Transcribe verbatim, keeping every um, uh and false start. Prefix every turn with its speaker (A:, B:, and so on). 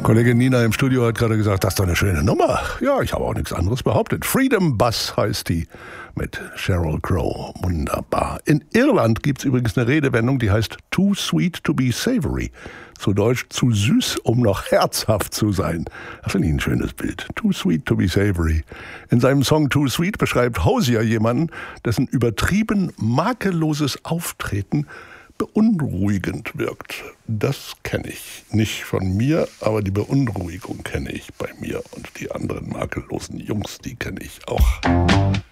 A: Kollegin Nina im Studio hat gerade gesagt, das ist doch eine schöne Nummer. Ja, ich habe auch nichts anderes behauptet. Freedom Bus heißt die mit Sheryl Crow. Wunderbar. In Irland gibt es übrigens eine Redewendung, die heißt too sweet to be savory. Zu Deutsch zu süß, um noch herzhaft zu sein. Das finde ich ein schönes Bild. Too sweet to be savory. In seinem Song Too Sweet beschreibt Hozier jemanden, dessen übertrieben makelloses Auftreten beunruhigend wirkt. Das kenne ich. Nicht von mir, aber die Beunruhigung kenne ich bei mir. Und die anderen makellosen Jungs, die kenne ich auch.